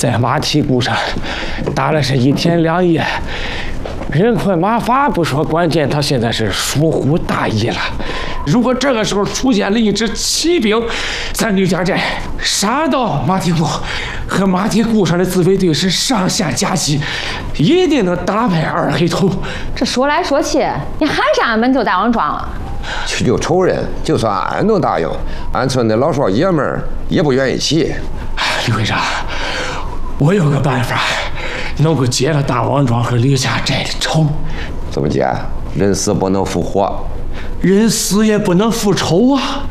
在马蹄谷上打了是1天2夜，人困马乏不说，关键他现在是疏忽大意了。如果这个时候出现了一支骑兵，咱吕家寨杀到马蹄谷，和马蹄谷上的自卫队是上下夹击，一定能打败二黑头。 这说来说去，你还是俺们就大王庄了。 去救仇人，就算俺能答应，俺村的老少爷们儿也不愿意去。 吕会长，我有个办法，能够解了大王庄和吕家寨的仇。 怎么解？人死不能复活， 人死也不能复仇啊！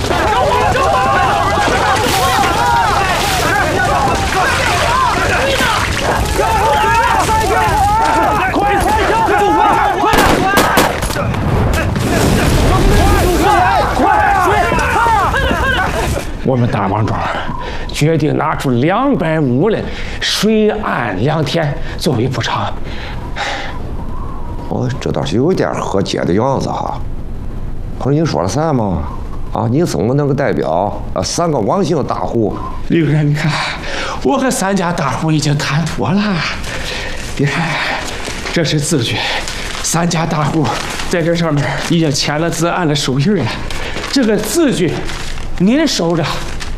我们大王庄决定拿出200亩的水岸良田作为补偿。 这倒是有点和解的样子哈。不是你说了算吗？啊，你怎么能够代表3个王姓大户？ 吕人，你看，我和3家大户已经谈妥了。你看，这是字据，3家大户在这上面已经签了字，按了手印了。这个字据您收着。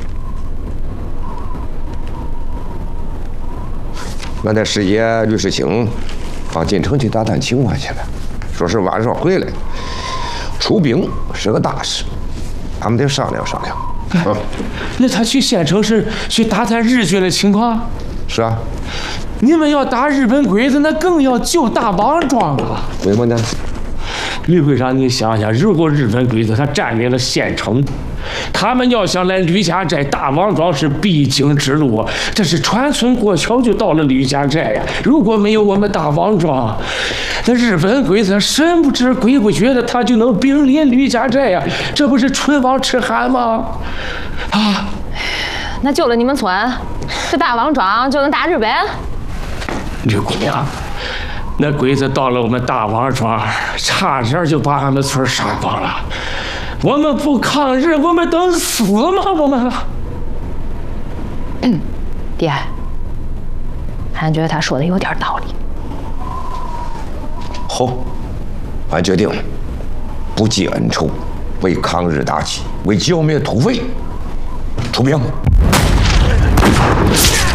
俺的师爷吕世清进城去打探情况去了，说是晚上回来。出兵是个大事，俺们得商量商量。 那他去县城是去打探日军的情况？ 是啊。 你们要打日本鬼子，那更要救大王庄啊！ 为什么呢？ 吕会长，你想想，如果日本鬼子他占领了县城，他们要想来吕家寨，大王庄是必经之路，这是穿村过桥就到了吕家寨呀。如果没有我们大王庄，那日本鬼子神不知鬼不觉的，他就能兵临吕家寨呀，这不是唇亡齿寒吗？啊！ 那救了你们村，这大王庄就能打日本？ 吕姑娘，那鬼子到了我们大王庄，差点就把俺们村杀光了。我们不抗日，我们等死吗？我们。 爹，俺觉得他说的有点道理。 好，俺决定不记恩仇，为抗日打气，为剿灭土匪出兵。